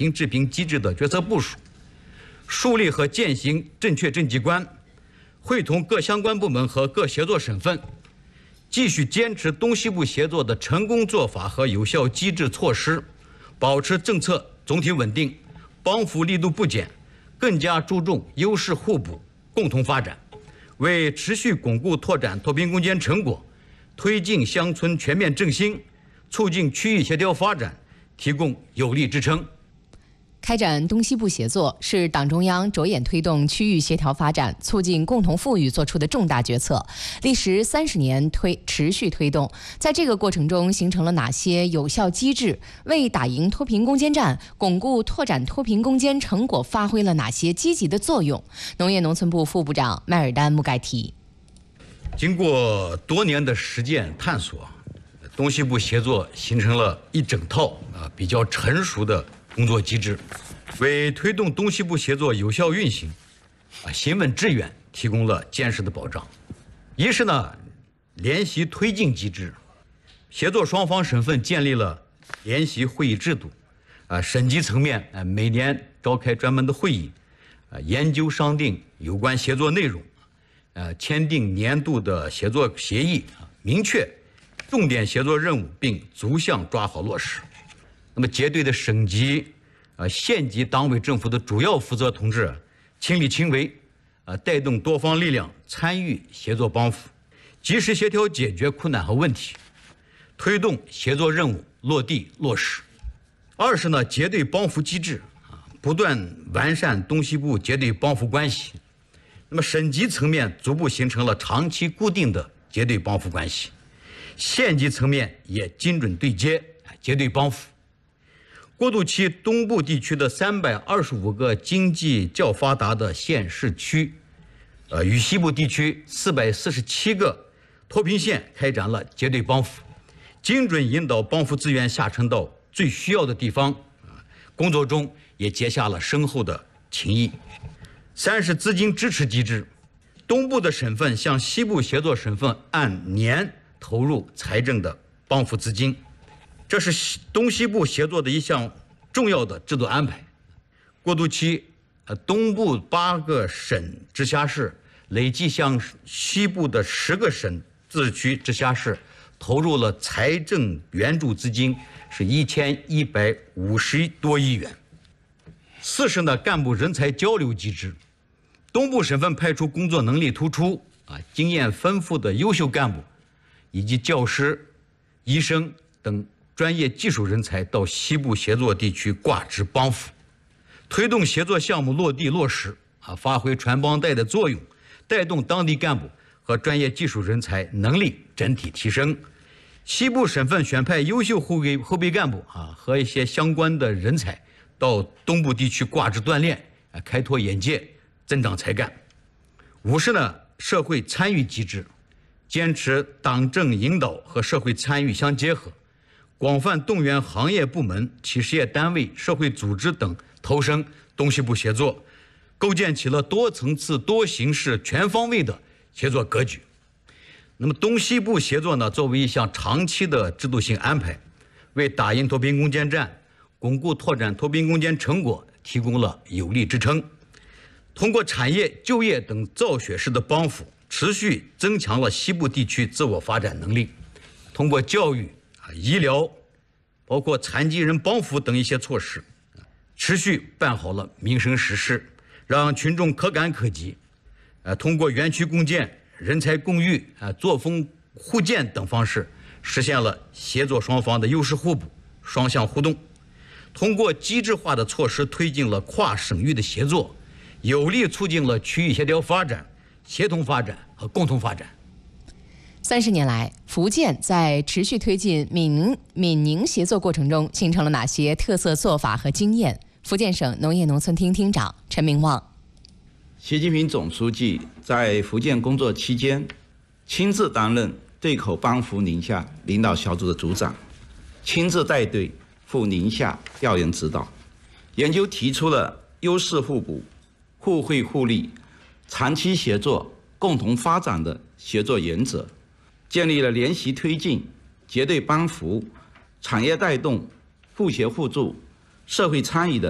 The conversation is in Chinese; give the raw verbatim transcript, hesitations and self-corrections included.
平治平机制的决策部署，树立和践行正确政绩观，会同各相关部门和各协作省份，继续坚持东西部协作的成功做法和有效机制措施，保持政策总体稳定，帮扶力度不减，更加注重优势互补、共同发展，为持续巩固拓展脱贫攻坚成果，推进乡村全面振兴，促进区域协调发展提供有力支撑。 开展东西部协作是党中央着眼推动区域协调发展、促进共同富裕作出的重大决策，历时三十年推持续推动。在这个过程中，形成了哪些有效机制？为打赢脱贫攻坚战、巩固拓展脱贫攻坚成果发挥了哪些积极的作用？农业农村部副部长麦尔丹穆盖提。 经过多年的实践探索，东西部协作形成了一整套啊比较成熟的工作机制，为推动东西部协作有效运行，啊行稳致远提供了坚实的保障。一是呢，联席推进机制，协作双方省份建立了联席会议制度，啊省级层面啊每年召开专门的会议，啊研究商定有关协作内容，呃签订年度的协作协议，明确重点协作任务，并逐项抓好落实。那么结对的省级、呃县级党委政府的主要负责同志亲力亲为，呃带动多方力量参与协作帮扶，及时协调解决困难和问题，推动协作任务落地落实。二是呢，结对帮扶机制啊，不断完善东西部结对帮扶关系。那么省级层面逐步形成了长期固定的结对帮扶关系，县级层面也精准对接结对帮扶。过渡期东部地区的三百二十五个经济较发达的县市区，呃，与西部地区四百四十七个脱贫县开展了结对帮扶，精准引导帮扶资源下沉到最需要的地方，啊，工作中也结下了深厚的情谊。三是资金支持机制，东部的省份向西部协作省份按年投入财政的帮扶资金。这是东西部协作的一项重要的制度安排。过渡期，呃，东部八个省直辖市累计向西部的十个省自治区直辖市投入了财政援助资金是一千一百五十多亿元。四是呢，干部人才交流机制，东部省份派出工作能力突出、啊经验丰富的优秀干部，以及教师、医生等专业技术人才到西部协作地区挂职帮扶，推动协作项目落地落实，啊，发挥传帮带的作用，带动当地干部和专业技术人才能力整体提升。西部省份选派优秀后备后备干部啊和一些相关的人才到东部地区挂职锻炼，啊，开拓眼界，增长才干。五是呢，社会参与机制，坚持党政引导和社会参与相结合，广泛动员行业部门、企事业单位、社会组织等投身东西部协作，构建起了多层次、多形式、全方位的协作格局。那么东西部协作呢，作为一项长期的制度性安排，为打赢脱贫攻坚战、巩固拓展脱贫攻坚成果提供了有力支撑。通过产业、就业等造血式的帮扶，持续增强了西部地区自我发展能力。通过教育、医疗，包括残疾人帮扶等一些措施，持续办好了民生实事，让群众可感可及。呃，通过园区共建、人才共育、啊作风互鉴等方式，实现了协作双方的优势互补、双向互动。通过机制化的措施，推进了跨省域的协作，有力促进了区域协调发展、协同发展和共同发展。 三十年来，福建在持续推进闽宁闽宁协作过程中，形成了哪些特色做法和经验？福建省农业农村厅厅长陈明旺。 习近平总书记在福建工作期间，亲自担任对口帮扶宁夏领导小组的组长，亲自带队赴宁夏调研指导，研究提出了优势互补、互惠互利、长期协作、共同发展的协作原则，建立了联席推进、结对帮扶、产业带动、互协互助、社会参与的